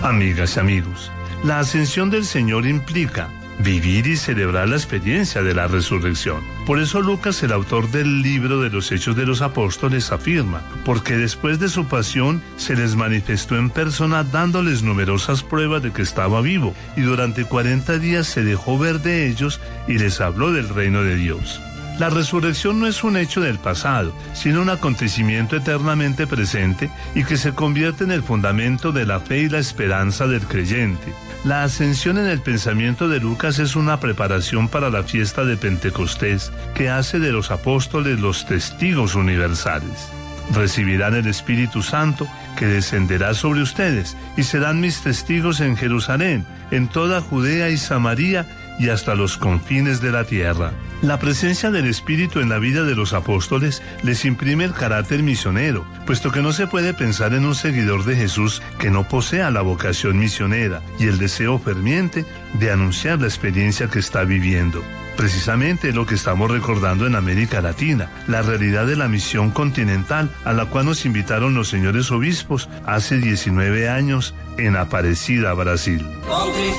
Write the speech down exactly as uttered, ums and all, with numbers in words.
Amigas y amigos, la ascensión del Señor implica vivir y celebrar la experiencia de la resurrección. Por eso Lucas, el autor del libro de los Hechos de los Apóstoles, afirma, porque después de su pasión se les manifestó en persona dándoles numerosas pruebas de que estaba vivo, y durante cuarenta días se dejó ver de ellos y les habló del reino de Dios. La resurrección no es un hecho del pasado, sino un acontecimiento eternamente presente y que se convierte en el fundamento de la fe y la esperanza del creyente. La ascensión en el pensamiento de Lucas es una preparación para la fiesta de Pentecostés, que hace de los apóstoles los testigos universales. Recibirán el Espíritu Santo, que descenderá sobre ustedes, y serán mis testigos en Jerusalén, en toda Judea y Samaria, y hasta los confines de la tierra. La presencia del Espíritu en la vida de los apóstoles les imprime el carácter misionero, puesto que no se puede pensar en un seguidor de Jesús que no posea la vocación misionera y el deseo ferviente de anunciar la experiencia que está viviendo. Precisamente lo que estamos recordando en América Latina, la realidad de la misión continental a la cual nos invitaron los señores obispos hace diecinueve años en Aparecida, Brasil.